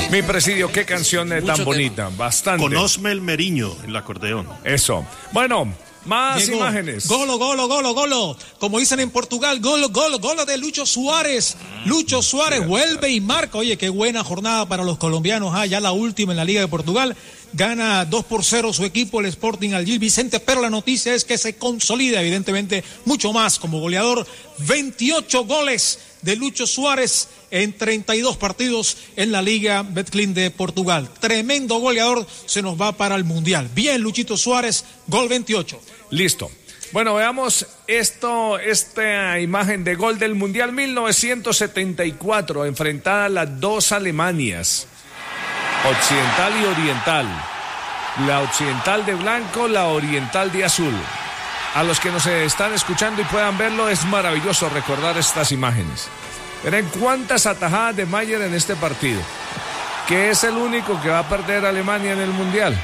Mi Presidio, qué canción tan bonita, bastante. Con Osmel Meriño en el acordeón. Eso. Bueno, más Diego, imágenes. Golo. Como dicen en Portugal, golo de Lucho Suárez. Lucho Suárez vuelve y marca. Oye, qué buena jornada para los colombianos. Ya la última en la Liga de Portugal. Gana 2-0 su equipo, el Sporting al Gil Vicente, pero la noticia es que se consolida evidentemente mucho más como goleador. 28 goles de Lucho Suárez en 32 partidos en la Liga Betclic de Portugal. Tremendo goleador, se nos va para el Mundial. Bien, Luchito Suárez, gol 28. Listo. Bueno, veamos esta imagen de gol del Mundial 1974, enfrentada a las dos Alemanias, occidental y oriental. La occidental de blanco, la oriental de azul. A los que nos están escuchando y puedan verlo, es maravilloso recordar estas imágenes. Miren cuántas atajadas de Mayer en este partido, que es el único que va a perder Alemania en el Mundial.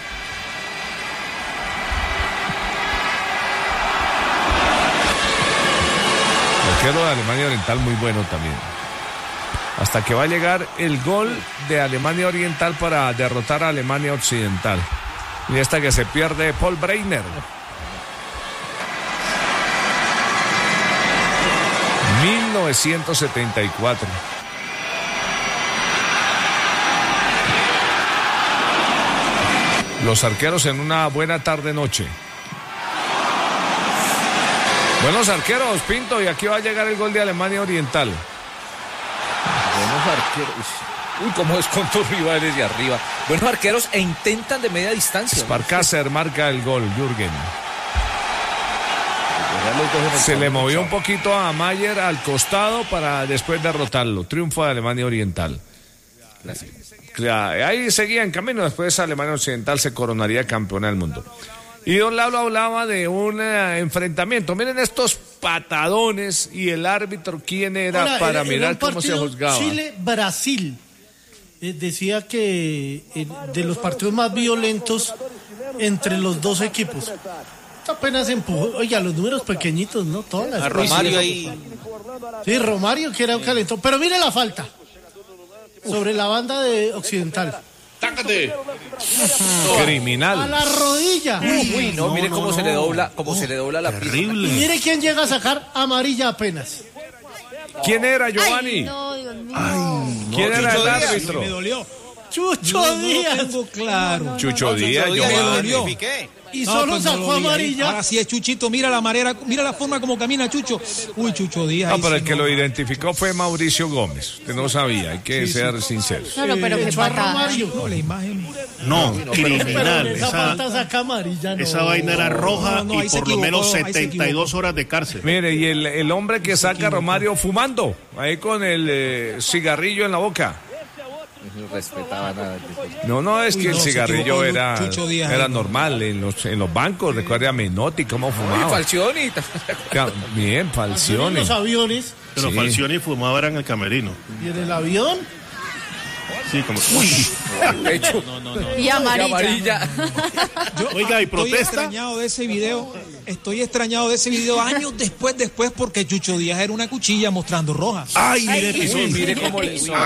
El arquero de Alemania Oriental muy bueno también. Hasta que va a llegar el gol de Alemania Oriental para derrotar a Alemania Occidental. Y esta que se pierde Paul Breitner. 1974. Los arqueros en una buena tarde-noche. Buenos arqueros, Pinto, y aquí va a llegar el gol de Alemania Oriental. Buenos arqueros. Uy, cómo es con tus rivales de arriba. Buenos arqueros e intentan de media distancia. Sparkasser marca el gol, Jürgen. Se le movió un poquito a Mayer al costado para después derrotarlo. Triunfo de Alemania Oriental. Ahí seguía en camino. Después Alemania Occidental se coronaría campeona del mundo. Y don Lalo hablaba de un enfrentamiento. Miren estos patadones y el árbitro, quién era para mirar cómo se juzgaba. Chile-Brasil. Decía que de los partidos más violentos entre los dos equipos. Apenas empujó, oiga, los números pequeñitos, ¿no? Todas las a Romario ahí. Sí, Romario que era un calentón. Pero mire la falta. Sobre la banda de Occidental. ¡Tácate! Criminal. A la rodilla. Uy, no, mire cómo se le dobla, se le dobla la pierna. Y mire quién llega a sacar amarilla apenas. ¿Quién era, Giovanni? Ay, no, Dios mío. ¿Quién era el Díaz, árbitro? me dolió. Chucho Díaz. No tengo claro. Chucho Díaz, Giovanni. Y solo sacó amarilla. Ahora sí es Chuchito, mira la forma como camina Chucho. Uy, Chucho Díaz. No, pero el que lo identificó fue Mauricio Gómez. Usted no sabía, hay que ser sinceros. No, pero qué patada. No, la imagen. No, criminal. Esa falta saca amarilla. No. Esa vaina era roja No, y por lo menos 72 horas de cárcel. Mire, y el hombre que saca a Romario fumando, ahí con el cigarrillo en la boca. No respetaba nada. No, es que el cigarrillo era Díaz, normal en los bancos. Recuerde a Menotti cómo fumaba. Falcioni. Bien, Falcioni. En los aviones. Pero Sí. Falcioni fumaba en el camerino. ¿Y en el avión? Sí, como... Uy. Y amarilla. Oiga, ¿y protesta? Estoy extrañado de ese video años después, porque Chucho Díaz era una cuchilla mostrando rojas. Ay, mire, Mire cómo le hizo.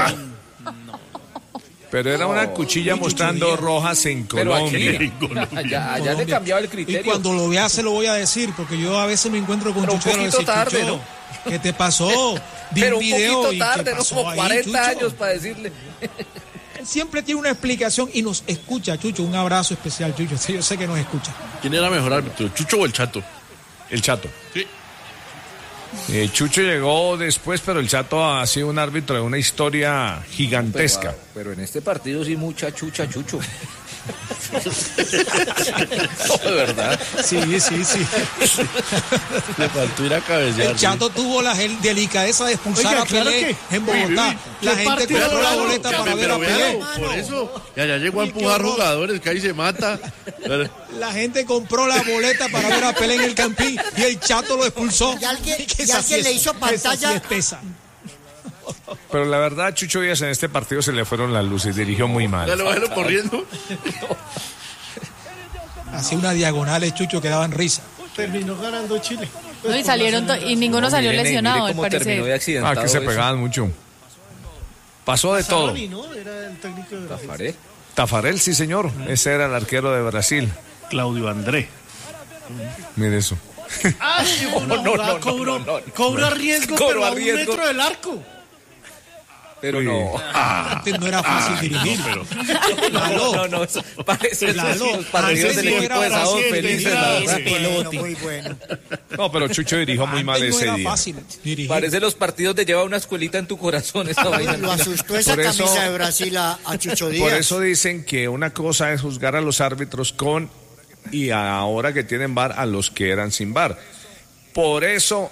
Pero era una cuchilla mostrando rojas en Pero Colombia. allá le cambiaba el criterio. Y cuando lo vea se lo voy a decir, porque yo a veces me encuentro con Pero un Chucho y poquito decir, tarde, Chucho, ¿no? ¿qué te pasó? Vi Pero un un video poquito y tarde, ¿qué no pasó como ahí, 40 Chucho? años para decirle. Él siempre tiene una explicación y nos escucha, Chucho. Un abrazo especial, Chucho. Sí, yo sé que nos escucha. ¿Quién era mejor árbitro, Chucho o el Chato? El Chato. Sí. Chucho llegó después, pero el Chato ha sido un árbitro de una historia gigantesca. Pero en este partido sí mucha chucha, Chucho. No, de verdad. Sí. Le faltó ir a cabecear. El Chato tuvo la delicadeza de expulsar Oiga, a claro Pelé que- en Bogotá. La ¿qué gente partido compró la raro? boleta para ver a Pelé. Por eso, y allá llegó a empujar jugadores, que ahí se mata. La gente compró la boleta para ver a Pelé en el Campín y el Chato lo expulsó. Y alguien Esa sí le es- hizo esa pantalla. sí es tesa. Pero la verdad, Chucho Díaz en este partido se le fueron las luces, dirigió muy mal. Ya lo bajé corriendo. Hacía una diagonal, Chucho, que daban risa. Terminó ganando Chile. No, y salieron y ninguno salió Mire lesionado, al cómo terminó de parecer. accidentado. Que se eso. pegaban mucho. Pasó de todo. Saroni, ¿no? Era el técnico de Brasil. Tafarel, sí señor, ese era el arquero de Brasil. Claudio André. Mire eso. Ah, sí, cobra riesgo, pero a un metro del arco. Pero no. Antes no era fácil dirigir. No, eso parece los partidos del equipo de Sábado Felices, la verdad. Muy bueno. No, pero Chucho dirigió muy mal ese día. Fácil dirigir. Parece los partidos de lleva una escuelita en tu corazón esa vaina. Lo asustó esa camisa de Brasil a Chucho Díaz. Por eso dicen que una cosa es juzgar a los árbitros con y ahora que tienen VAR a los que eran sin VAR. Por eso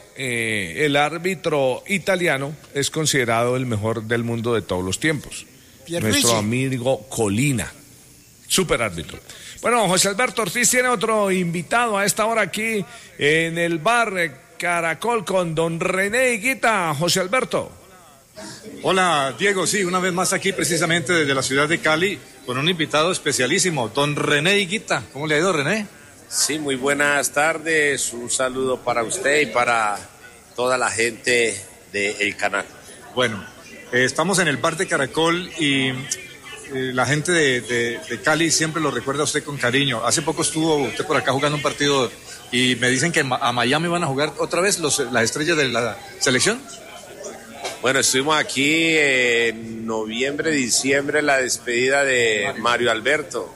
el italiano es considerado el mejor del mundo de todos los tiempos. Nuestro amigo Colina, super árbitro. Bueno, José Alberto Ortiz tiene otro invitado a esta hora aquí en el bar Caracol con don René Higuita. José Alberto. Hola, Diego, sí, una vez más aquí precisamente desde la ciudad de Cali con un invitado especialísimo, don René Higuita. ¿Cómo le ha ido, René? Sí, muy buenas tardes, un saludo para usted y para toda la gente del canal. Bueno, estamos en el bar de Caracol y la gente de Cali siempre lo recuerda a usted con cariño. Hace poco estuvo usted por acá jugando un partido y me dicen que a Miami van a jugar otra vez las estrellas de la selección. Bueno, estuvimos aquí en noviembre, diciembre, la despedida de Mario Alberto.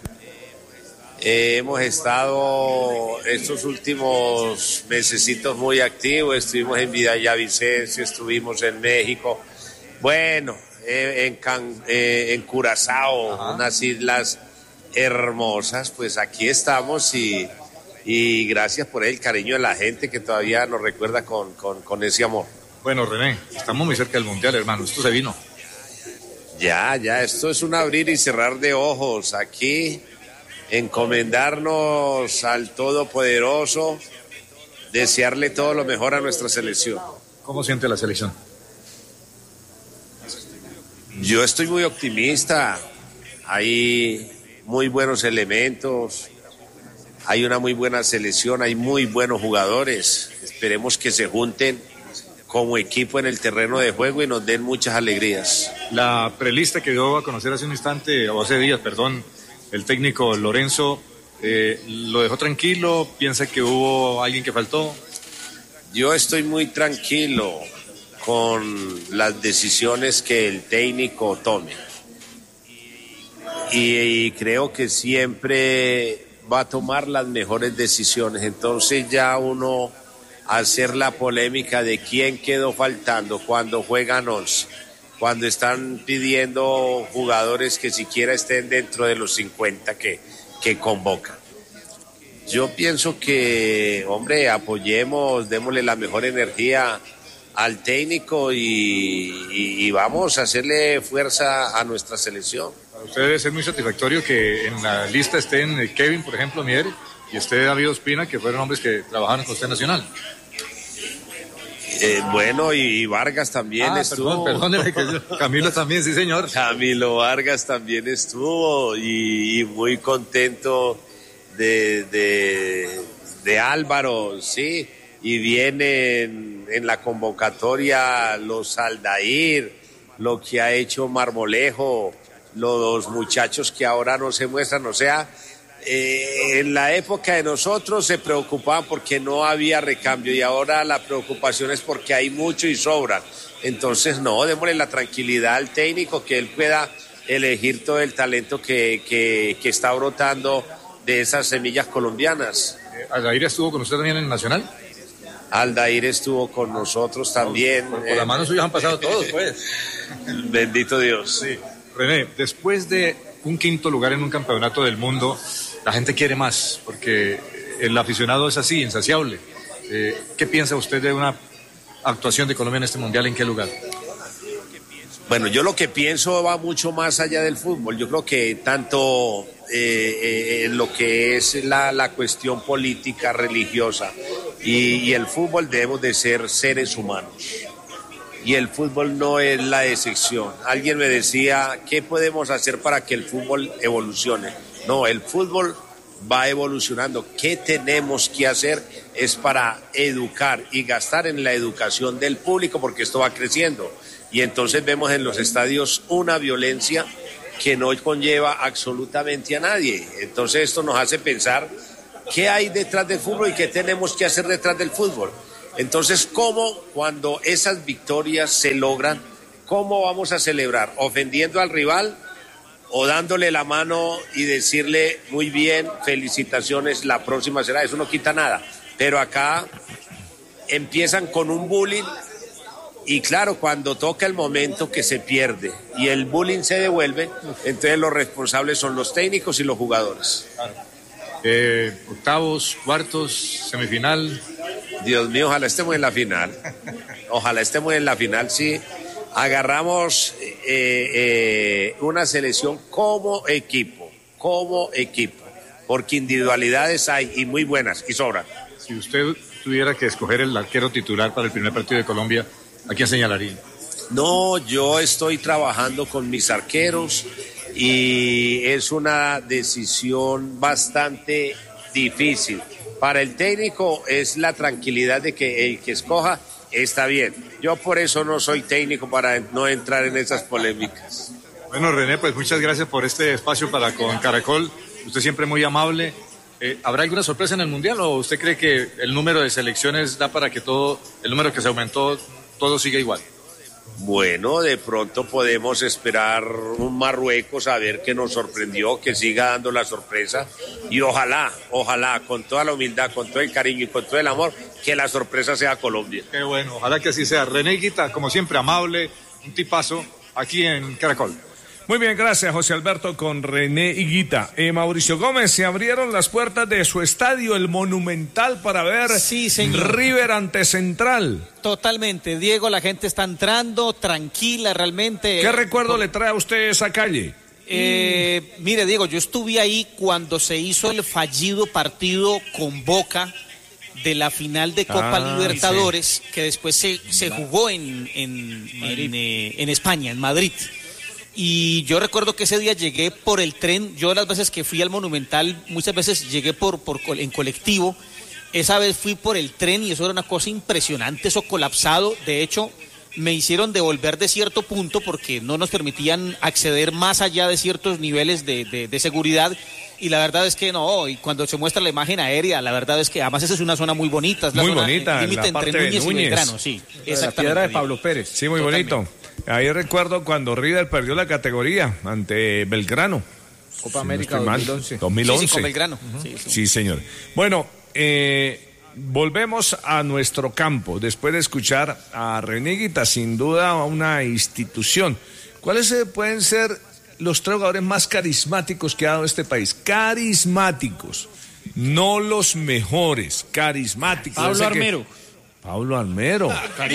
Hemos estado estos últimos mesecitos muy activos, estuvimos en Villavicencio, estuvimos en México, bueno, en Curazao, unas islas hermosas, pues aquí estamos y gracias por el cariño de la gente que todavía nos recuerda con ese amor. Bueno, René, estamos muy cerca del Mundial, hermano, esto se vino. Ya, esto es un abrir y cerrar de ojos, aquí encomendarnos al Todopoderoso, desearle todo lo mejor a nuestra selección. ¿Cómo siente la selección? Yo estoy muy optimista, hay muy buenos elementos, hay una muy buena selección, hay muy buenos jugadores, esperemos que se junten como equipo en el terreno de juego y nos den muchas alegrías. La prelista que dio a conocer hace un instante, o hace días, perdón, el técnico Lorenzo, ¿lo dejó tranquilo? ¿Piensa que hubo alguien que faltó? Yo estoy muy tranquilo con las decisiones que el técnico tome. Y creo que siempre va a tomar las mejores decisiones. Entonces ya uno hacer la polémica de quién quedó faltando cuando juegan 11. Cuando están pidiendo jugadores que siquiera estén dentro de los 50 que convocan. Yo pienso que, hombre, apoyemos, démosle la mejor energía al técnico y vamos a hacerle fuerza a nuestra selección. Para usted debe ser muy satisfactorio que en la lista estén Kevin, por ejemplo, Mier, y usted David Ospina, que fueron hombres que trabajaron con usted en Nacional. Bueno, y Vargas también estuvo. Perdóneme, Camilo también, sí señor. Camilo Vargas también estuvo y muy contento de Álvaro, sí. Y vienen en la convocatoria los Aldair, lo que ha hecho Marmolejo, los muchachos que ahora no se muestran, o sea. En la época de nosotros se preocupaban porque no había recambio y ahora la preocupación es porque hay mucho y sobran. Entonces no, démosle la tranquilidad al técnico que él pueda elegir todo el talento que está brotando de esas semillas colombianas. ¿Aldair estuvo con usted también en Nacional? Aldair estuvo con nosotros también. Por la mano suya han pasado todos, pues. Bendito Dios. Sí. René, después de un quinto lugar en un campeonato del mundo, la gente quiere más, porque el aficionado es así, insaciable. ¿Qué piensa usted de una actuación de Colombia en este mundial? ¿En qué lugar? Bueno, yo lo que pienso va mucho más allá del fútbol. Yo creo que tanto lo que es la cuestión política, religiosa y el fútbol debemos de ser seres humanos. Y el fútbol no es la excepción. Alguien me decía, ¿qué podemos hacer para que el fútbol evolucione? No, el fútbol va evolucionando. ¿Qué tenemos que hacer? Es para educar y gastar en la educación del público porque esto va creciendo. Y entonces vemos en los estadios una violencia que no conlleva absolutamente a nadie. Entonces esto nos hace pensar qué hay detrás del fútbol y qué tenemos que hacer detrás del fútbol. Entonces, ¿cómo cuando esas victorias se logran, cómo vamos a celebrar? ¿Ofendiendo al rival o dándole la mano y decirle muy bien, felicitaciones, la próxima será? Eso no quita nada. Pero acá empiezan con un bullying y claro, cuando toca el momento que se pierde y el bullying se devuelve, entonces los responsables son los técnicos y los jugadores. Octavos, cuartos, semifinal. Dios mío, ojalá estemos en la final. Ojalá estemos en la final, sí. Agarramos una selección como equipo, porque individualidades hay y muy buenas y sobran. Si usted tuviera que escoger el arquero titular para el primer partido de Colombia, ¿a quién señalaría? No, yo estoy trabajando con mis arqueros y es una decisión bastante difícil. Para el técnico es la tranquilidad de que el que escoja está bien. Yo por eso no soy técnico, para no entrar en esas polémicas. Bueno, René, pues muchas gracias por este espacio para con Caracol. Usted siempre muy amable. ¿Habrá alguna sorpresa en el Mundial o usted cree que el número de selecciones da para que todo, el número que se aumentó, todo siga igual? Bueno, de pronto podemos esperar un Marruecos a ver qué nos sorprendió, que siga dando la sorpresa y ojalá, con toda la humildad, con todo el cariño y con todo el amor, que la sorpresa sea Colombia. Qué bueno, ojalá que así sea. René Higuita, como siempre, amable, un tipazo, aquí en Caracol. Muy bien, gracias José Alberto con René Higuita. Mauricio Gómez, se abrieron las puertas de su estadio, el Monumental, para ver River ante Central. Totalmente, Diego, la gente está entrando tranquila realmente. ¿Qué recuerdo le trae a usted esa calle? Mire, Diego, yo estuve ahí cuando se hizo el fallido partido con Boca de la final de Copa Libertadores, que después se jugó en España, en Madrid. Y yo recuerdo que ese día llegué por el tren. Yo las veces que fui al Monumental, muchas veces llegué en colectivo. Esa vez fui por el tren y eso era una cosa impresionante, eso colapsado. De hecho, me hicieron devolver de cierto punto porque no nos permitían acceder más allá de ciertos niveles de seguridad. Y la verdad es que no, y cuando se muestra la imagen aérea, la verdad es que además esa es una zona muy bonita. Es la muy zona, bonita, límite la parte entre Núñez de Núñez y Belgrano, sí, exactamente. La piedra de Pablo Pérez. Sí, muy bonito. Ahí recuerdo cuando River perdió la categoría ante Belgrano. Copa América 2011. 2011. Sí, con Belgrano. Sí, señor. Bueno, volvemos a nuestro campo después de escuchar a René Higuita, sin duda una institución. ¿Cuáles pueden ser los 3 jugadores más carismáticos que ha dado este país? Carismáticos, no los mejores, carismáticos. Pablo Armero. Pablo Armero.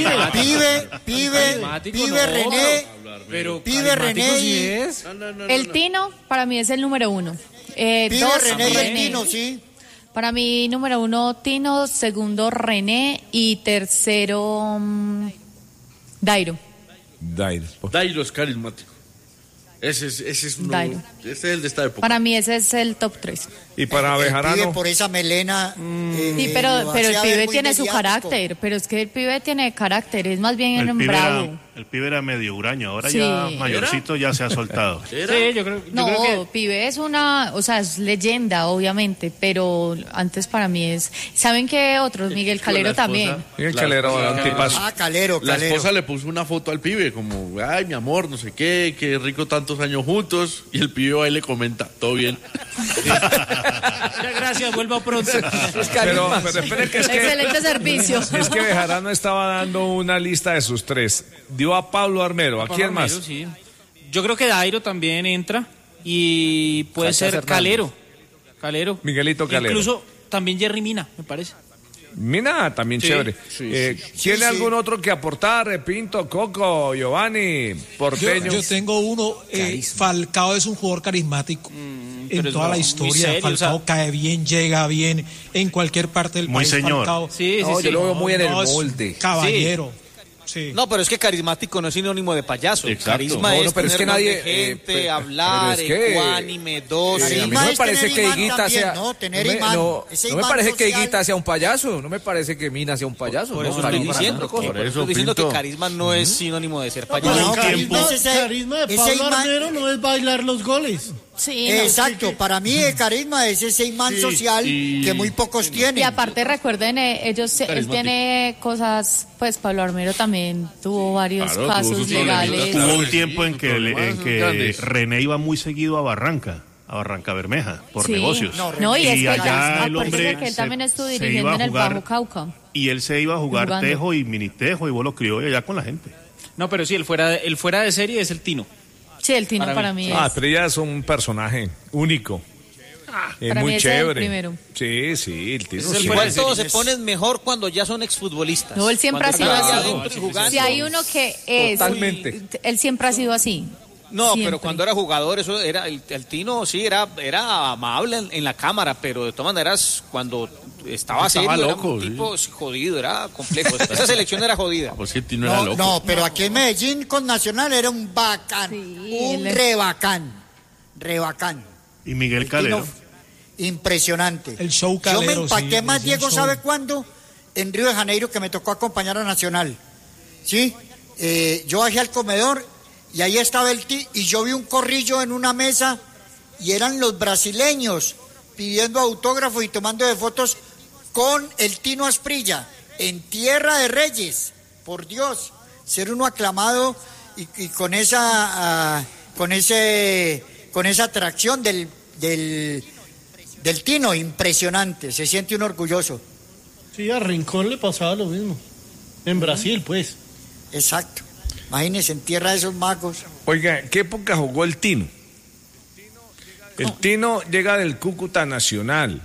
Pibe René. Pero Pibe René. ¿sí es? El Tino para mí es el número 1. Pibe Dos, René y el Tino, sí. Para mí, número 1, Tino, segundo, René y tercero, Dairo. Dairo es carismático. Ese es Dairo. Ese es el de esta época. Para mí ese es el top 3. Y para Bejarano. Pibe por esa melena. Sí, pero el pibe tiene su carácter, pero es que el pibe tiene carácter, es más bien el bravo. El pibe era medio huraño, ahora Sí. ya mayorcito ya se ha soltado. Sí, yo creo que pibe es es leyenda, obviamente, pero antes para mí es... ¿Saben qué otros? Miguel Calero también. Miguel Calero, un tipazo. Calero. La esposa le puso una foto al pibe, como, ay, mi amor, no sé qué rico tantos años juntos, y el pibe ahí le comenta, todo bien. muchas gracias, vuelva pronto. Pero espere que es que... Excelente servicio. Es que Bejarano estaba dando una lista de sus 3. Dio a Pablo Armero. ¿A quién más? Sí. Yo creo que Dairo también entra y puede ser Hernández. Calero. Miguelito Calero. Incluso también Jerry Mina, me parece. Mina, también chévere. ¿Tiene algún otro que aportar? Pinto, Coco, Giovanni, Porteño. Yo tengo uno. Falcao es un jugador carismático. En toda la historia, serio, Falcao cae bien, llega bien en cualquier parte del muy país. Señor. Falcao. Yo lo veo muy en el molde. Caballero. Sí. No, pero es que carismático no es sinónimo de payaso. Exacto. Carisma No, es pero es que tener nadie, don de gente, pero hablar, es que, ecuánime, dócil. a mí no me es parece tener que imán Higuita también, sea. ¿no? Tener imán. Ese No me imán parece que social. Higuita sea un payaso. No me parece que Mina sea un payaso. Por no, eso estoy carisma, diciendo, otra cosa. Por eso, estoy diciendo que Pinto. carisma no es sinónimo de ser Pero payaso. el No, carisma, carisma es ese- carisma de ese Pablo imán- Armero no es bailar los goles. Sí, no. Exacto, para mí el carisma es ese imán social que muy pocos tienen. Y aparte recuerden, él tiene cosas, pues Pablo Armero también tuvo varios Claro, tuvo casos sus legales. problemitas. Hubo un Sí, tiempo en problemas que grandes. René iba muy seguido a Barranca Bermeja, por Sí. negocios. No, y es que allá el acuérdese hombre que él también estuvo se dirigiendo iba a en el jugar, Bajo Cauca. y él se iba a jugar Jugando. tejo y mini tejo y vos lo crió allá con la gente. No, pero sí, el fuera de serie es el Tino. Sí, el Tino Para para mí, Ah, es. pero ella es un personaje único. Es Para muy mí ese es el chévere. primero. Sí, el Tino. Ese es el sí. fuera Igual todos se ponen mejor cuando ya son exfutbolistas. No, él siempre ha Cuando sido están así. adentro y jugando. Si hay uno que es, Totalmente. él siempre ha sido así. No, Siempre. pero cuando era jugador, eso era el Tino, sí, era amable en la cámara, pero de todas maneras, cuando estaba serio, era loco, un sí. tipo jodido, era complejo. Esa selección era jodida. Pues que Tino era No, loco. no, pero aquí en Medellín con Nacional era un bacán, un re bacán. Y Miguel El Tino, Calero. impresionante. El show Yo Calero, me sí, impacté más, es un Diego, show. ¿sabe cuándo? En Río de Janeiro, que me tocó acompañar a Nacional. ¿Sí? Yo bajé al comedor y ahí estaba y yo vi un corrillo en una mesa y eran los brasileños pidiendo autógrafos y tomando de fotos con el Tino Asprilla en Tierra de Reyes. Por Dios, ser uno aclamado y con esa atracción del Tino, impresionante, se siente uno orgulloso. Sí, a Rincón le pasaba lo mismo. En Brasil, pues. Exacto. Imagínense, en tierra de esos magos. Oiga, ¿qué época jugó el Tino? El Tino llega del Cúcuta Nacional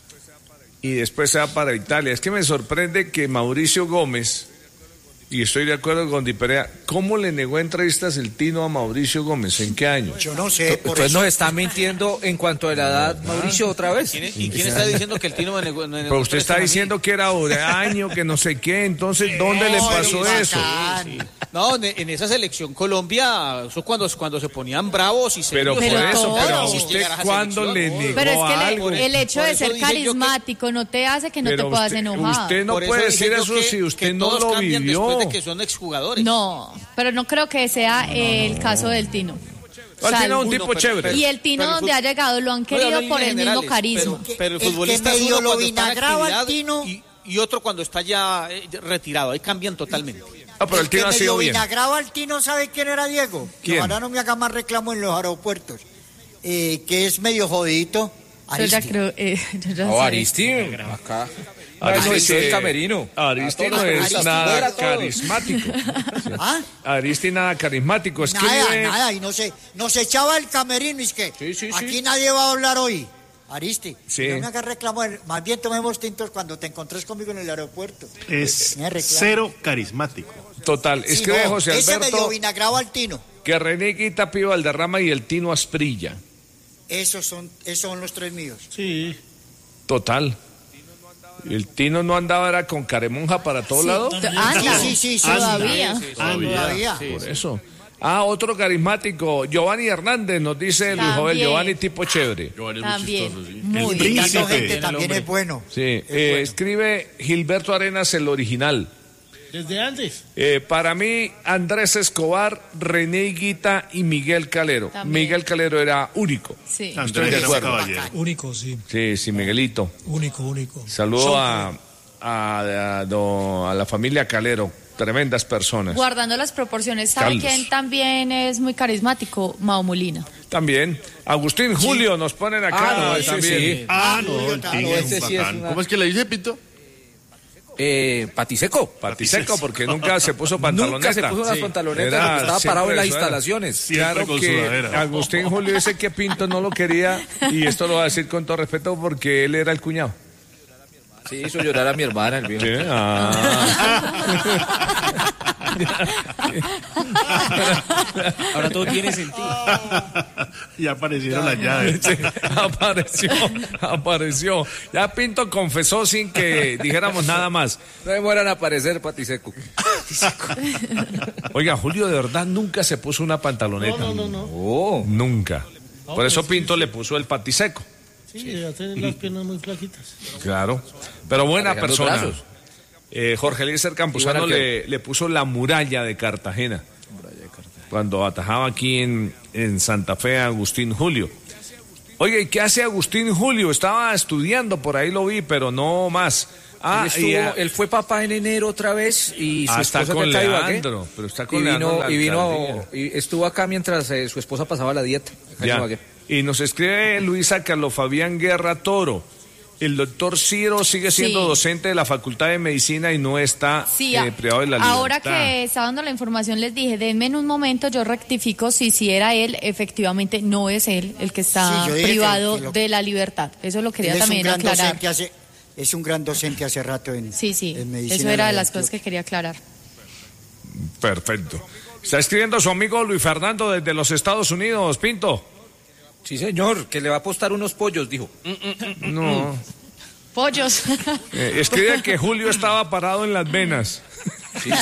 y después se va para Italia. Es que me sorprende que Mauricio Gómez, y estoy de acuerdo con Di Perea, ¿cómo le negó entrevistas el Tino a Mauricio Gómez? ¿En qué año? Yo no sé, por Entonces eso. nos está mintiendo en cuanto a la edad, Mauricio, otra vez. ¿Y quién está diciendo que el Tino me negó? Pero usted está diciendo que era año, que no sé qué, entonces ¿dónde le pasó eso? No, en esa selección Colombia, eso cuando se ponían bravos y se Pero por eso, pero a todos. usted ¿cuándo le negó Pero es que algo? el hecho Por de eso ser dije yo que- carismático no te hace que no Pero te puedas usted- enojar. usted no Por puede dije decir yo eso que- si usted que no todos lo cambian vivió. después de que son exjugadores. No, pero no creo que sea el caso del Tino. O El sea, Tino es un el- tipo chévere. Y el Tino Pero el donde ha llegado lo han No, querido hablo en por el líneas mismo generales, carisma. Pero el El que futbolista es medio uno lo cuando está en vinagraba al actividad Tino. y otro cuando está ya retirado. Ahí cambian totalmente. Ah, pero el Tino ha sido bien. vinagraba al Tino, ¿sabe quién era, Diego? ¿Quién? Que ahora no me haga más reclamo en los aeropuertos. Que es medio jodidito. Yo ya Aristi. creo, yo ya No, sé. Aristi, acá. Aristi, Aristi el camerino. Aristi A no todos, es Aristi, nada fuera a todos. carismático. ¿Ah? Aristi nada carismático. Nada, Escribe. nada, y nos echaba el camerino, y es que Sí, sí, aquí sí. nadie va a hablar hoy. Aristi, Sí. no me hagas reclamo, más bien tomemos tintos cuando te encontres conmigo en el aeropuerto. Es Me reclamo. cero carismático. Total. Sí, Escribe no, José ese medio Alberto vinagraba al Tino. que René Higuita, Pío Valderrama y el Tino Asprilla. Esos son los tres míos. Sí. Total. El Tino no andaba, era con caremonja para todos lados. Anda, Sí, todavía. todavía. Por eso. Ah, otro carismático, Giovanni Hernández, nos dice Luis Jovel, También. Giovanni tipo chévere. Giovanni es muy También. chistoso, sí. Muy El bien. Invitando príncipe. gente también es bueno. Sí, escribe Gilberto Arenas el original. Desde antes. Para mí, Andrés Escobar, René Higuita y Miguel Calero. También. Miguel Calero era único. Sí. Estoy de Andrés era un acuerdo. caballero. Único, sí. Sí, sí, Miguelito. Único. Saludo a la familia Calero, tremendas personas. Guardando las proporciones, ¿sabe Carlos. quién también es muy carismático? Mao Molina. También. Agustín Julio nos ponen acá. Ah, no, ese también. sí. Ah, no, el claro, tigre es ese un sí es bacán. una- ¿Cómo es que le dice, Pito? Patiseco. Patiseco, porque nunca se puso pantaloneta. Nunca se puso unas pantalonetas Era porque estaba siempre parado en las eso era. instalaciones. Siempre Claro con que sudadera. Agustín Julio dice que Pinto no lo quería, y esto lo va a decir con todo respeto porque él era el cuñado. Sí, hizo llorar a mi hermana, el viejo. ¿Qué? Ahora todo tiene sentido. Y aparecieron las llaves. Sí, apareció. Ya Pinto confesó sin que dijéramos nada más. No demoran a aparecer, Patiseco. Oiga, Julio de verdad nunca se puso una pantaloneta. No. Oh, nunca. Por eso Pinto le puso el patiseco. Sí, ya tienen las piernas muy flaquitas. Claro. Pero buena Cargando persona. brazos. Jorge Eliezer Campuzano le puso la muralla de Cartagena. Cuando atajaba aquí en Santa Fe a Agustín Julio. Oye, ¿y qué hace Agustín Julio? Estaba estudiando, por ahí lo vi, pero no más. Él fue papá en enero otra vez y su está esposa con está en Leandro, pero está con Leandro y estuvo acá mientras su esposa pasaba la dieta. Ya. Y nos escribe Luisa Carlos Fabián Guerra Toro. El doctor Ciro sigue siendo docente de la Facultad de Medicina y no está privado de la libertad. Ahora que estaba dando la información les dije, denme en un momento, yo rectifico si era él, efectivamente no es él el que está privado de la libertad. Eso lo quería también aclarar. Es un gran docente hace rato en medicina. Eso era de las cosas que quería aclarar. Perfecto. Está escribiendo su amigo Luis Fernando desde los Estados Unidos, Pinto. Sí, señor, que le va a apostar unos pollos, dijo. No. Pollos. Escribe que Julio estaba parado en las venas. Sí,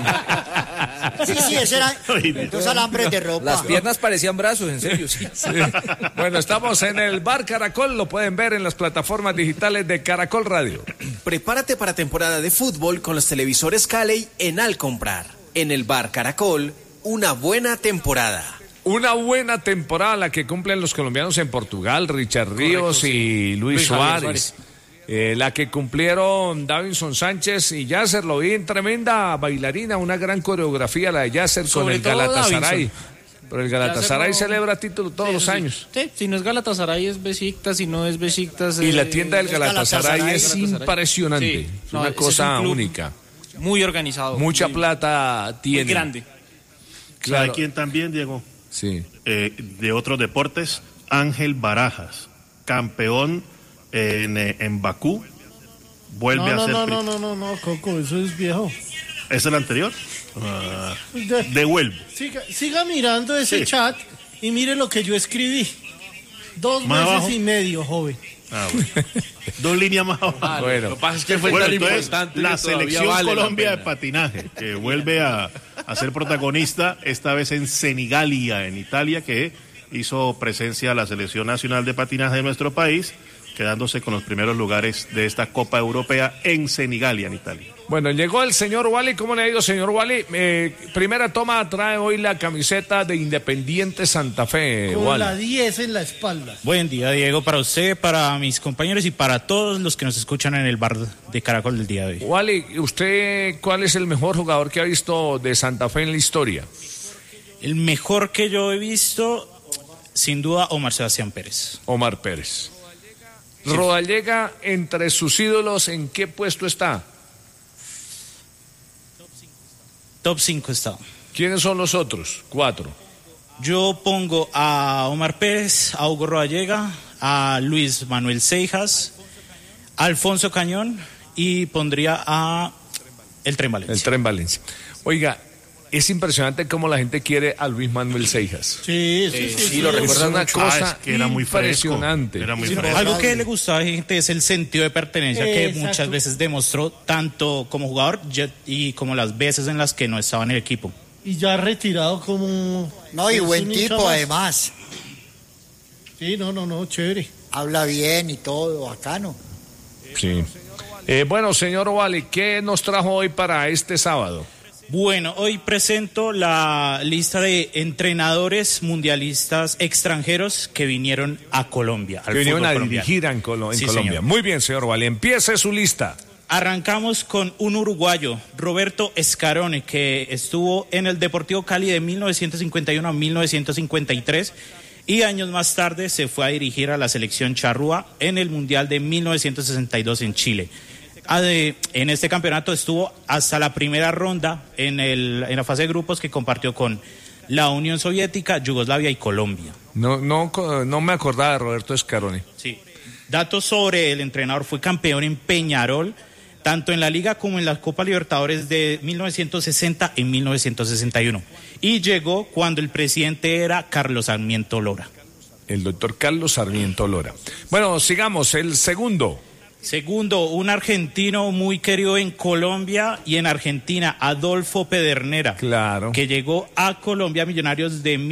ese era dos alambres de ropa. Las piernas parecían brazos, en serio, sí. Bueno, estamos en el Bar Caracol, lo pueden ver en las plataformas digitales de Caracol Radio. Prepárate para temporada de fútbol con los televisores Cali en Al Comprar. En el Bar Caracol, una buena temporada. Una buena temporada la que cumplen los colombianos en Portugal, Richard Ríos y Luis Suárez. La que cumplieron Davinson Sánchez y Yasser, lo vi en tremenda bailarina, una gran coreografía la de Yasser con el Galatasaray. Pero el Galatasaray celebra título todos los años. Sí, si no es Galatasaray es Besiktas, si no es Besiktas... Y la tienda del Galatasaray es impresionante, es una cosa única. Muy organizado. Mucha plata tiene. Muy grande. Claro. ¿Sabe quién también, Diego? Sí. De otros deportes, Ángel Barajas, campeón en Bakú, vuelve a ser... No, Coco, eso es viejo. ¿Es el anterior? Devuelve. Siga mirando ese chat y mire lo que yo escribí. 2 meses y medio, joven. Bueno. 2 líneas más abajo. Bueno, lo que pasa es que fue tan importante. La selección Colombia de patinaje, que vuelve a ser protagonista, esta vez en Senigallia, en Italia, que hizo presencia a la selección nacional de patinaje de nuestro país, quedándose con los primeros lugares de esta Copa Europea en Senigallia, en Italia. Bueno, llegó el señor Wally. ¿Cómo le ha ido, señor Wally? Primera toma, trae hoy la camiseta de Independiente Santa Fe. Con Wally. la 10 en la espalda. Buen día, Diego, para usted, para mis compañeros y para todos los que nos escuchan en el bar de Caracol del día de hoy. Wally, ¿usted cuál es el mejor jugador que ha visto de Santa Fe en la historia? El mejor que yo he visto, sin duda, Omar Sebastián Pérez. Omar Pérez. Rodallega, entre sus ídolos, ¿en qué puesto está? Top 5 está. ¿Quiénes son los otros? 4. Yo pongo a Omar Pérez, a Hugo Rodallega, a Luis Manuel Seijas, a Alfonso Cañón y pondría a el Tren Valencia. El Tren Valencia. Oiga, es impresionante cómo la gente quiere a Luis Manuel Seijas. Sí, lo recuerda una cosa que era muy impresionante. Era muy fresco. Algo que le gustaba a la gente es el sentido de pertenencia que muchas veces demostró tanto como jugador y como las veces en las que no estaba en el equipo. Y ya retirado como... No, y buen tipo además. Sí, no, chévere. Habla bien y todo, bacano. Sí. Bueno, señor Wally, ¿qué nos trajo hoy para este sábado? Bueno, hoy presento la lista de entrenadores mundialistas extranjeros que vinieron a Colombia. Que vinieron a dirigir en Colombia. Señor. Muy bien, señor Wally, empiece su lista. Arrancamos con un uruguayo, Roberto Scarone, que estuvo en el Deportivo Cali de 1951 a 1953 y años más tarde se fue a dirigir a la selección charrúa en el Mundial de 1962 en Chile. En este campeonato estuvo hasta la primera ronda en la fase de grupos que compartió con la Unión Soviética, Yugoslavia y Colombia. No me acordaba de Roberto Scarone. Sí. Datos sobre el entrenador: fue campeón en Peñarol, tanto en la Liga como en la Copa Libertadores de 1960 y 1961. Y llegó cuando el presidente era Carlos Sarmiento Lora. El doctor Carlos Sarmiento Lora. Bueno, sigamos, el segundo. Segundo, un argentino muy querido en Colombia y en Argentina, Adolfo Pedernera. Claro. Que llegó a Colombia Millonarios de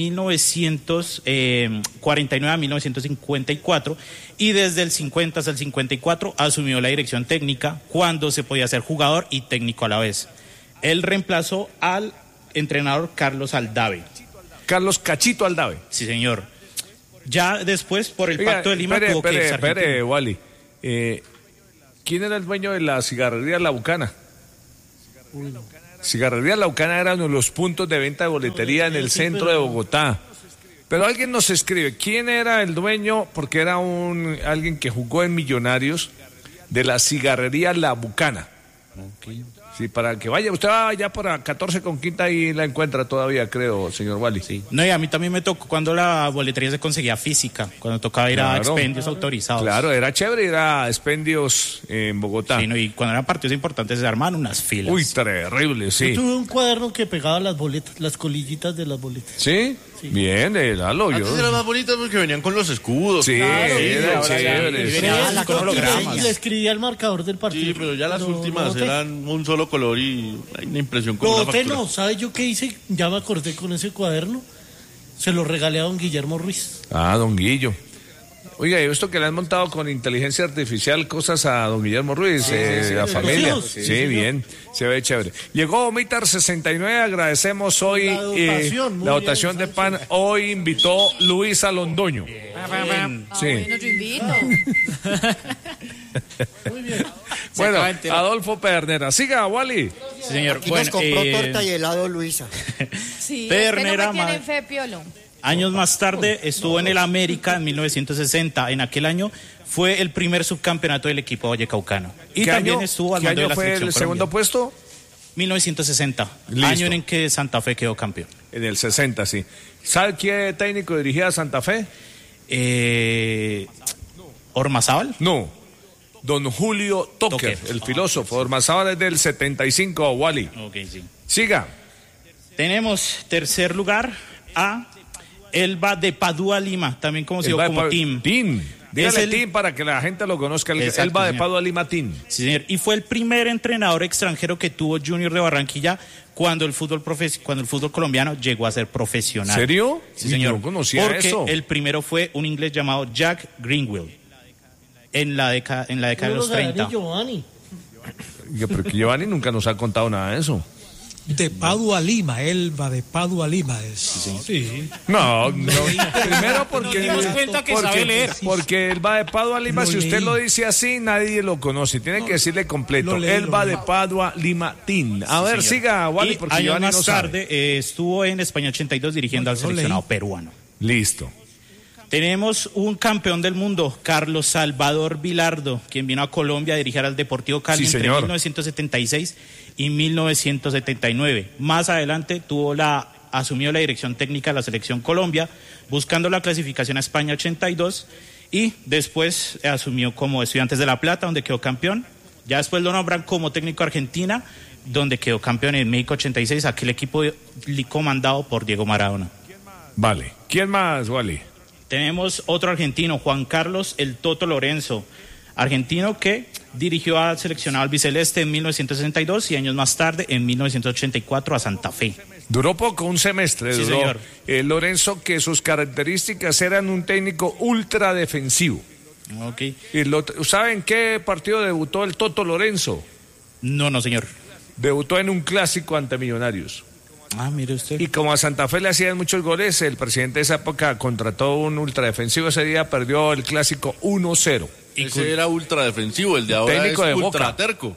1949 a 1954 y desde el 50 hasta el 54 asumió la dirección técnica cuando se podía ser jugador y técnico a la vez. Él reemplazó al entrenador Carlos Aldave. Carlos Cachito Aldave. Sí, señor. Ya después, por el Pacto de Lima, tuvo que irse a Argentina. Espere, Wally. ¿Quién era el dueño de la cigarrería La Bucana? Cigarrería La Bucana era uno de los puntos de venta de boletería en el centro de Bogotá. Pero alguien nos escribe, ¿quién era el dueño? Porque era alguien que jugó en Millonarios de la cigarrería La Bucana. Okay. Sí, para que vaya, usted va allá por la 14 con quinta y la encuentra todavía, creo, señor Wally. Sí. No, y a mí también me tocó cuando la boletería se conseguía física, cuando tocaba ir a expendios autorizados. Claro, era chévere ir a expendios en Bogotá. Sí, no, y cuando eran partidos importantes se armaban unas filas. Uy, terrible, sí. Yo tuve un cuaderno que pegaba las boletas, las colillitas de las boletas. ¿Sí? Sí. Bien, Lalo. Antes era más bonito porque venían con los escudos. Sí, claro, era chévere. Y le escribía el marcador del partido. Sí, pero ya las últimas eran un solo color y hay una impresión como una factura. No, ¿sabes yo qué hice? Ya me acordé con ese cuaderno. Se lo regalé a don Guillermo Ruiz. Ah, don Guillo. Oiga, ¿y esto que le han montado con inteligencia artificial cosas a don Guillermo Ruiz, la familia? Sí, bien, se ve chévere. Llegó Omitar 69, agradecemos hoy la dotación de pan. Hoy invitó Luisa Londoño. Sí. Bueno, yo invito. Muy bien. Bueno, Adolfo Pedernera. Siga, Wally. Sí, señor. Aquí nos compró torta y helado Luisa. Sí, Pedernera, no me tienen fe, Piolo. Años más tarde estuvo en el América en 1960. En aquel año fue el primer subcampeonato del equipo vallecaucano. Y también estuvo al mando de la selección ¿Qué año fue el segundo puesto? 1960. Listo. Año en que Santa Fe quedó campeón. En el 60, sí. ¿Sabe qué técnico dirigía a Santa Fe? ¿Ormazábal? No. Don Julio Toker, el filósofo. Ormazábal es del 75, Wally. Ok, sí. Siga. Tenemos tercer lugar a Elba de Padua Lima, también conocido como Team. Dígale Team para que la gente lo conozca. Elba de Padua Lima Team. Sí, señor. Y fue el primer entrenador extranjero que tuvo Junior de Barranquilla cuando el fútbol colombiano llegó a ser profesional. ¿Serio? Sí, señor. No conocía porque eso. El primero fue un inglés llamado Jack Greenwell en la década de los 30. Giovanni. Pero que Giovanni nunca nos ha contado nada de eso. De Padua Lima, Elba de Padua Lima es. Sí. No, primero porque nos dimos cuenta que sabe leer. Porque Elba de Padua Lima, si usted lo dice así, nadie lo conoce. Tiene que decirle completo. Elba de Padua Lima Team. A ver, siga, Wally, porque años Giovanni más no tarde estuvo en España 82 dirigiendo al seleccionado peruano. Listo. Tenemos un campeón del mundo, Carlos Salvador Vilardo, quien vino a Colombia a dirigir al Deportivo Cali entre 1976 y 1979. Más adelante asumió la dirección técnica de la Selección Colombia, buscando la clasificación a España 82, y después asumió como Estudiantes de La Plata, donde quedó campeón. Ya después lo nombran como técnico Argentina, donde quedó campeón en México 86, aquel equipo comandado por Diego Maradona. Vale. ¿Quién más, Wally? Tenemos otro argentino, Juan Carlos El Toto Lorenzo, argentino que dirigió al seleccionado albiceleste en 1962 y años más tarde, en 1984, a Santa Fe. Duró poco, un semestre. Sí, duró. Señor. Lorenzo, que sus características eran un técnico ultra defensivo. Okay. ¿Saben qué partido debutó el Toto Lorenzo? No, señor. Debutó en un clásico ante Millonarios. Ah, mire usted. Y como a Santa Fe le hacían muchos goles, el presidente de esa época contrató un ultradefensivo. Ese día perdió el clásico 1-0. Ese era ultradefensivo, el de ahora técnico es de ultra Boca. terco.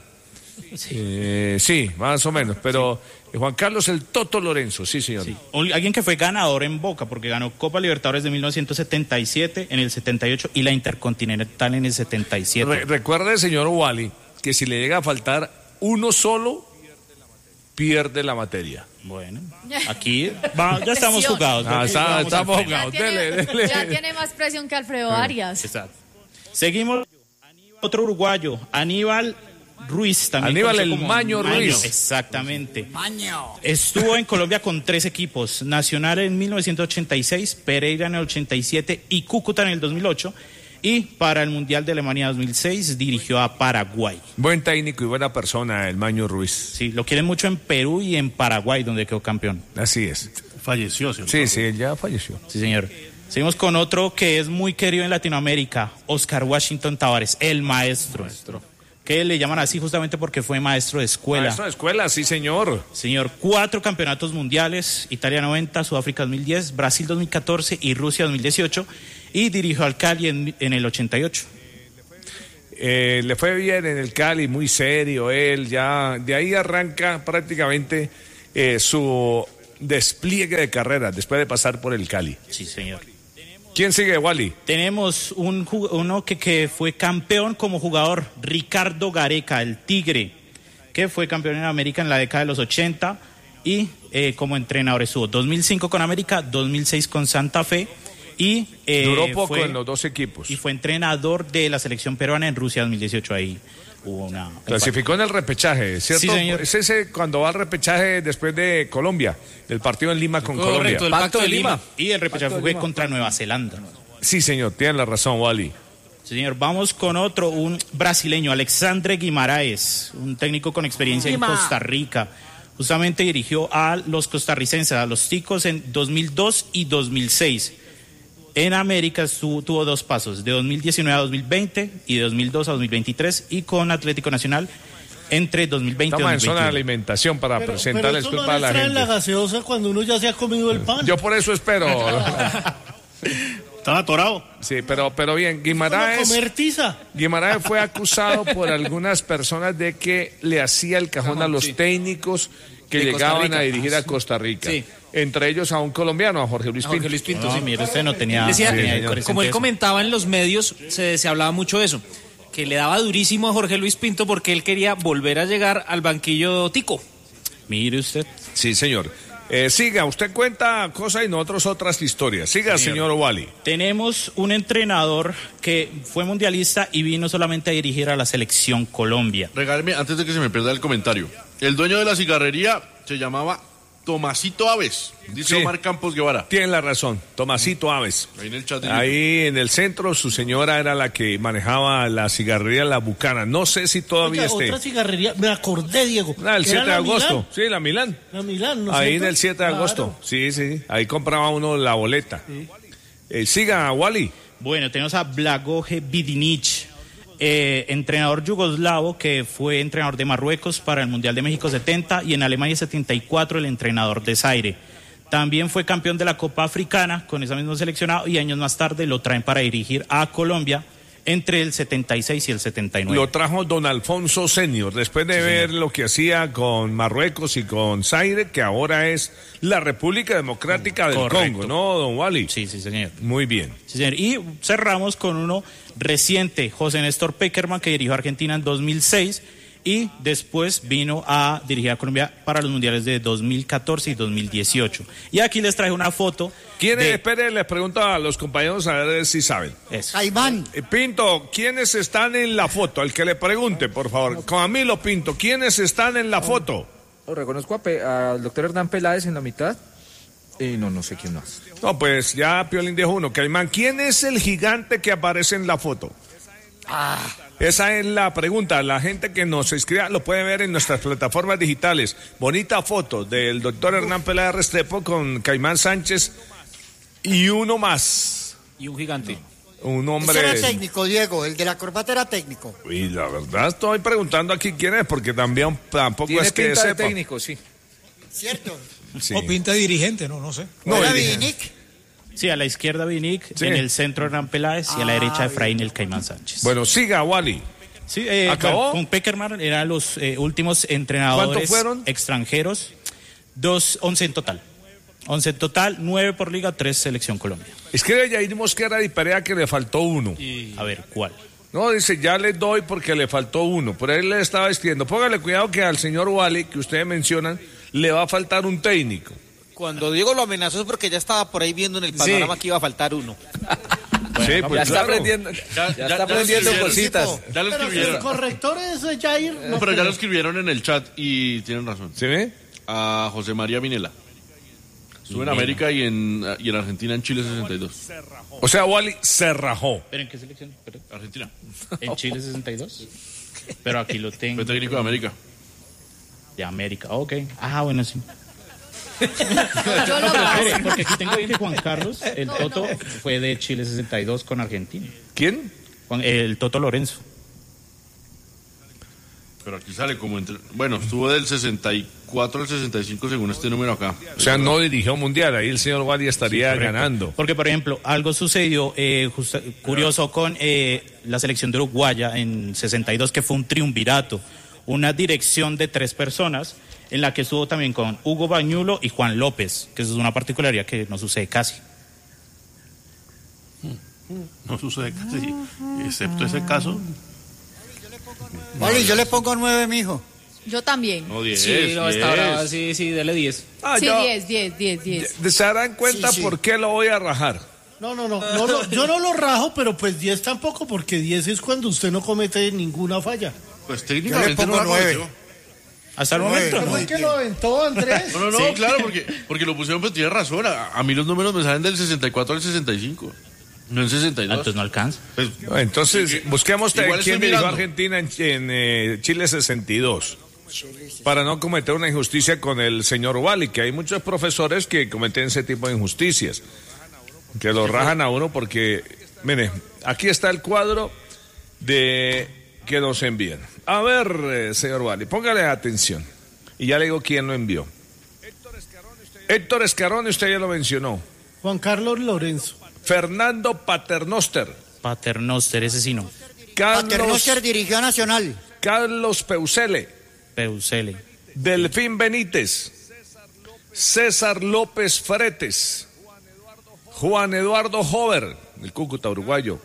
Sí, más o menos. Pero Juan Carlos El Toto Lorenzo, sí, señor. Sí. Alguien que fue ganador en Boca, porque ganó Copa Libertadores de 1977, en el 78 y la Intercontinental en el 77. Recuerde, señor Wally, que si le llega a faltar uno solo, pierde la materia. Bueno, aquí ya estamos jugados. Estamos jugados. Ya tiene más presión que Alfredo Arias. Exacto. Seguimos, otro uruguayo, Aníbal Ruiz, también Aníbal conocido el como Maño Ruiz. Exactamente. Estuvo en Colombia con 3 equipos, Nacional en 1986, Pereira en el 87 y Cúcuta en el 2008. Y para el Mundial de Alemania 2006 dirigió a Paraguay. Buen técnico y buena persona, el Maño Ruiz. Sí, lo quieren mucho en Perú y en Paraguay, donde quedó campeón. Así es. Falleció, ¿cierto? Sí, él ya falleció. Sí, señor. Seguimos con otro que es muy querido en Latinoamérica, Oscar Washington Tavares, el maestro. Que le llaman así justamente porque fue maestro de escuela. Maestro de escuela, sí, señor. Señor, 4 campeonatos mundiales, Italia 90, Sudáfrica 2010, Brasil 2014 y Rusia 2018, y dirigió al Cali en el 88. Le fue bien en el Cali, muy serio él, ya de ahí arranca prácticamente su despliegue de carrera después de pasar por el Cali. Sí, señor. ¿Quién sigue, Wally? Tenemos uno que fue campeón como jugador, Ricardo Gareca, el Tigre, que fue campeón en América en la década de los 80 y como entrenador estuvo 2005 con América, 2006 con Santa Fe y duró poco en los 2 equipos. Y fue entrenador de la selección peruana en Rusia 2018. Ahí hubo clasificó en el repechaje, ¿cierto? Sí, señor. Es ese cuando va al repechaje después de Colombia, del partido en Lima con Colombia. El Pacto de Lima. Y el repechaje fue contra Nueva Zelanda. Sí, señor, tiene la razón, Wally. Sí, señor, vamos con otro, un brasileño, Alexandre Guimaraes, un técnico con experiencia en Costa Rica. Justamente dirigió a los costarricenses, a los Ticos en 2002 y 2006. En América tuvo 2 pasos, de 2019 a 2020 y de 2002 a 2023, y con Atlético Nacional entre 2020 y 2021. Estamos en zona de alimentación para presentarles pero culpa a la gente. la gaseosa cuando uno ya se ha comido el pan. Yo por eso espero. Estaba atorado. Sí, pero bien, Guimaraes fue acusado por algunas personas de que le hacía el cajón a los técnicos que llegaban a dirigir a Costa Rica. Sí. Entre ellos a un colombiano, a Jorge Luis Pinto. Sí, mire, usted no tenía... Como él comentaba en los medios, se hablaba mucho de eso, que le daba durísimo a Jorge Luis Pinto porque él quería volver a llegar al banquillo tico. Mire usted. Sí, señor. Siga, usted cuenta cosas y nosotros otras historias. Siga, señor Wally. Tenemos un entrenador que fue mundialista y vino solamente a dirigir a la selección Colombia. Regáleme, antes de que se me pierda el comentario, el dueño de la cigarrería se llamaba Tomasito Aves, dice Omar Campos Guevara. Tiene la razón, Tomasito Aves. Ahí en el chat. Ahí en el centro, su señora era la que manejaba la cigarrería La Bucana. No sé si todavía esté. Otra cigarrería, me acordé, Diego. El 7 de agosto. Sí, la Milán. La Milán, ¿no? Ahí en el 7 de agosto. Sí. Ahí compraba uno la boleta. Sí. Siga, Wally. Bueno, tenemos a Blagoje Vidinic, entrenador yugoslavo que fue entrenador de Marruecos para el Mundial de México 70 y en Alemania 74 el entrenador de Zaire. También fue campeón de la Copa Africana con ese mismo seleccionado y años más tarde lo traen para dirigir a Colombia entre el 76 y el 79. Lo trajo don Alfonso Senior, después de ver lo que hacía con Marruecos y con Zaire, que ahora es la República Democrática del Congo, ¿no, don Wally? Sí, señor. Muy bien. Sí, señor. Y cerramos con uno reciente, José Néstor Peckerman, que dirigió a Argentina en 2006 y después vino a dirigir a Colombia para los mundiales de 2014 y 2018. Y aquí les traje una foto. Espere, les pregunto a los compañeros a ver si saben. Caimán. Pinto, ¿quiénes están en la foto? El que le pregunte, por favor. Camilo Pinto, ¿quiénes están en la foto? Reconozco al doctor Hernán Peláez en la mitad. Y no sé quién más. No, pues ya Piolín dijo uno. Caimán, ¿quién es el gigante que aparece en la foto? Esa es la pregunta. La gente que nos escriba lo puede ver en nuestras plataformas digitales. Bonita foto del doctor Hernán Peláez Restrepo con Caimán Sánchez y uno más. Y un gigante. Un hombre. Ese era técnico, Diego. El de la corbata era técnico. Y la verdad estoy preguntando aquí quién es, porque tampoco tiene es que pinta sepa. De técnico, sí. ¿Cierto? Sí. O pinta de dirigente, no sé. No, ¿era Vidinic? Sí, a la izquierda Vidinic, en el centro Hernán Peláez y a la derecha Efraín el Caimán Sánchez. Bueno, siga, Wally. Sí, ¿acabó? Con Peckerman eran los últimos entrenadores. ¿Cuántos fueron? Extranjeros. 11 en total. 11 en total, 9 por liga, 3 selección Colombia. Escribe Yair Mosquera y Perea que le faltó uno. A ver, ¿cuál? No, dice, ya le doy porque le faltó uno. Por ahí le estaba escribiendo. Póngale cuidado que al señor Wally, que ustedes mencionan, le va a faltar un técnico. Cuando Diego lo amenazó es porque ya estaba por ahí viendo en el panorama que iba a faltar uno. Sí, pues ya está aprendiendo, Ya está aprendiendo cositas. Ya lo Pero si escribieron. el corrector es Jair. No, pero ya lo escribieron en el chat y tienen razón. ¿Sí ve? A José María Minela. Estuvo en América y en Argentina, en Chile 62. O sea, Wally se rajó. ¿Pero en qué selección? Perdón. Argentina. ¿En Chile 62? Pero aquí lo tengo. Fue técnico de América. De América, ok. Ah, bueno, sí. Yo lo paso. Porque aquí tengo que Juan Carlos, el Toto, fue de Chile 62 con Argentina. ¿Quién? El Toto Lorenzo. Pero aquí sale como entre... Bueno, estuvo del 64 al 65 según este número acá. O sea, no dirigió mundial, ahí el señor Wally estaría ganando. Porque, por ejemplo, algo sucedió curioso con la selección de Uruguaya en 62, que fue un triunvirato, una dirección de 3 personas, en la que estuvo también con Hugo Bañulo y Juan López, que eso es una particularidad que no sucede casi. No sucede casi, excepto ese caso. Vale, yo le pongo 9, mijo. Yo también. No, 10. Sí, no, está brava, sí, dele 10. Sí, 10. Se darán cuenta Sí. por qué lo voy a rajar. No, yo no lo rajo, pero pues 10 tampoco, porque 10 es cuando usted no comete ninguna falla. Pues técnicamente Yo le pongo no la 9. cometió. Hasta el momento, ¿Cómo ¿no? es que lo aventó Andrés? No, claro, porque lo pusieron, pues tiene razón. A mí los números me salen del 64 al 65. No en 62. Entonces no alcanza. Pues, No, entonces, busquemos igual quién estoy dirigió a mirando. Argentina en Chile 62. Para no cometer una injusticia con el señor Wally, que hay muchos profesores que cometen ese tipo de injusticias. Que lo rajan a uno porque, mire, aquí está el cuadro de que nos envían. A ver, señor Wally, póngale atención. Y ya le digo quién lo envió. Héctor Escarone, usted ya lo mencionó. Juan Carlos Lorenzo. Fernando Paternoster. Paternoster, ese sí no. Paternoster dirigió a Nacional. Carlos Peusele. Peusele. Delfín Benítez. César López Fretes. Juan Eduardo Hover, el Cúcuta uruguayo.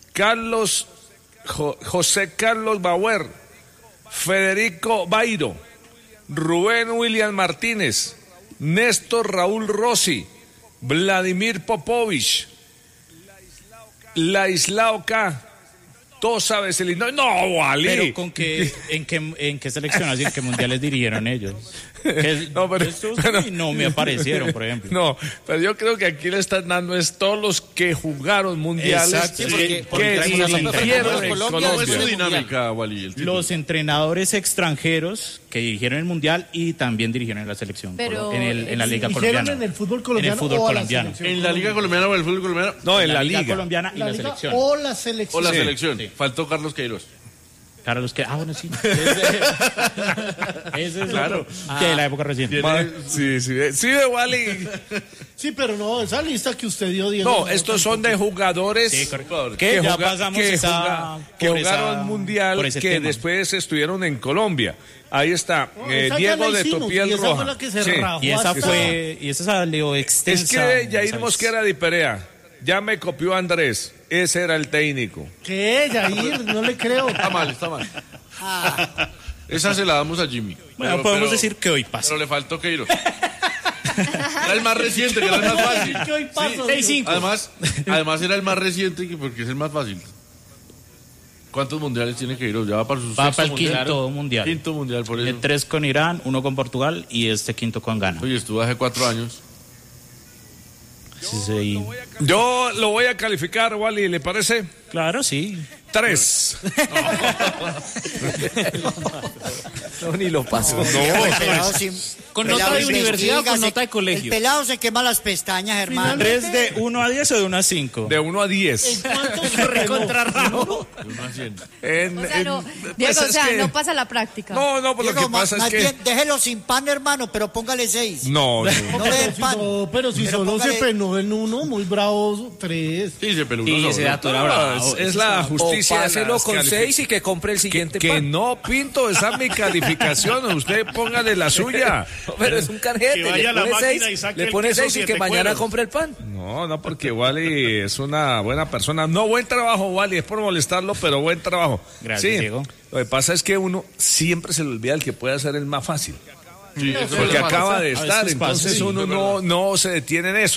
José Carlos Bauer. Federico Bairo. Rubén William Martínez. Néstor Raúl Rossi. Vladimir Popovich. Laislao K. Tosa Veselino. No, Wally. Pero con qué, en qué selección, así en qué mundiales dirigieron ellos. No, pero, no me aparecieron, por ejemplo. No, pero yo creo que aquí le están dando es todos los que jugaron mundiales. Exacto, que porque dirigieron en ¿Cómo es su Colombia. dinámica, Wally? El título? Los entrenadores extranjeros que dirigieron el mundial y también dirigieron en la selección, Pero, en la Liga ¿Dijeron colombiana. en el fútbol colombiano En el fútbol o colombiano. la selección? ¿En la Liga Colombiana o en el fútbol colombiano? No, en la Liga liga. colombiana y La la liga selección. o la selección. O la Sí. selección. Sí. Faltó Carlos Queiroz. Carlos que bueno, sí. Ese es Claro. otro. De la época reciente. Sí, de Wally. Sí, pero no, esa lista que usted dio, Diego. No, estos son de jugadores Sí, correcto. que, Que ya juga- pasamos que esa- juga- que por jugaron esa- mundial, por ese que tema. después estuvieron en Colombia. Ahí está, No, esa ya Diego la de hicimos, Topiel y esa Roja. fue la que se Sí. rajó. Y esa hasta- fue, y esa salió extensa. Es que Jair ¿sabes? Mosquera de Perea, ya me copió Andrés, ese era el técnico. ¿Qué, Jair? No le creo. Está mal. Esa se la damos a Jimmy. Bueno, podemos decir que hoy pasa. Pero le faltó Queiroz. Era el más reciente, que era el más fácil. ¿Qué hoy pasa? 6-5. Además era el más reciente porque es el más fácil. ¿Cuántos mundiales tiene Queiroz? Ya va para su Va sexto para el mundial. quinto mundial. Quinto mundial, por eso. 3 con Irán, 1 con Portugal y este quinto con Ghana. Oye, estuvo hace 4 años. Sí, sí. Yo lo voy a calificar, Wally, ¿le parece? Claro, sí. 3. No, ni lo pasó. El pelado sin- ¿Con pelado nota de se universidad o con investiga, nota de colegio? El pelado se quema las pestañas, hermano. 3 de 1 a 10 o de 1 a 5. De 1 a 10. Recontrarrajo. O sea, no, Diego, o sea, no pasa la práctica. No, pues lo Diego, que pasa es más que... bien, déjelo sin pan, hermano, pero póngale 6. No, no. No le den pan. No, pero si Pero solo se póngale- penó en uno, muy bravo, 3. Sí, se peló Sí, uno ese solo. dato era No, bravo. es la O justicia. de páselo las con calific- 6 y que compre el siguiente Que pan. no, Pinto, esa es mi calificación. Usted póngale la suya. No, pero es un canjete. Que vaya a la Le pone máquina 6 y saque le el pone queso 6 y que 7 mañana cueros. compre el pan. No, porque Wally es una buena persona. No, buen trabajo, Wally. Es por molestarlo, pero buen trabajo. Gracias, Sí, Diego. Lo que pasa es que uno siempre se le olvida el que puede hacer el más fácil. Sí, eso es Porque verdad. acaba de A estar, veces pasa, entonces sí, uno es no se detiene en eso.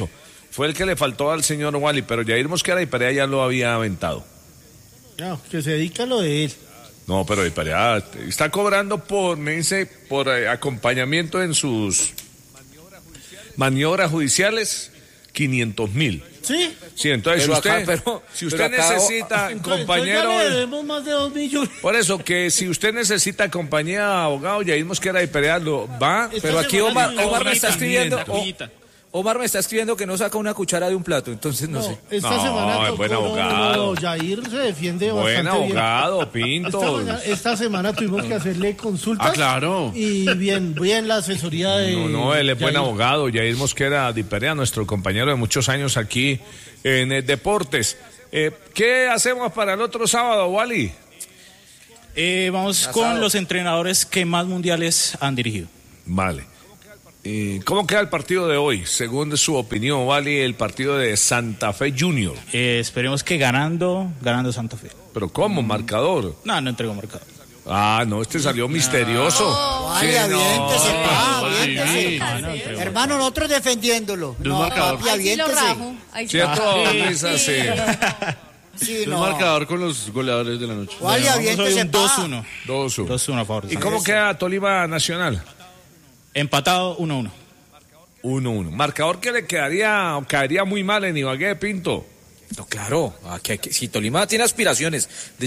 fue el que le faltó al señor Wally, pero Jair Mosquera y Perea ya lo había aventado. No, que se dedica a lo de él. No, pero y Perea está cobrando por acompañamiento en sus maniobras judiciales 500.000. ¿Sí? Sí, entonces si usted necesita compañero... Ya le debemos más de 2 millones. Por eso, que si usted necesita compañía de abogado, Jair Mosquera y Perea lo va... Pero aquí Omar me está escribiendo... Omar me está escribiendo que no saca una cuchara de un plato, entonces no sé. Esta semana es buen abogado. Jair se defiende buen bastante bien. Abogado, Pinto. Esta semana tuvimos que hacerle consultas. Ah, claro. Y bien la asesoría de... No, él es buen abogado. Jair Mosquera Di Perea, nuestro compañero de muchos años aquí en Deportes. ¿Qué hacemos para el otro sábado, Wally? Vamos con los entrenadores que más mundiales han dirigido. Vale. ¿Cómo queda el partido de hoy? Según su opinión, Wally, el partido de Santa Fe Junior. Esperemos que ganando Santa Fe. ¿Pero cómo? ¿Marcador? No entregó marcador. No, este misterioso. Vale, aviéntese. Hermano, nosotros defendiéndolo. Cierto, sí. Sí, no. El marcador con los goleadores de la noche. Vale, aviéntese. 2-1. 2-1 a favor. ¿Y cómo queda Tolima Nacional? Empatado 1-1. 1-1. Marcador que le caería muy mal en Ibagué, Pinto. No, claro, si Tolima tiene aspiraciones de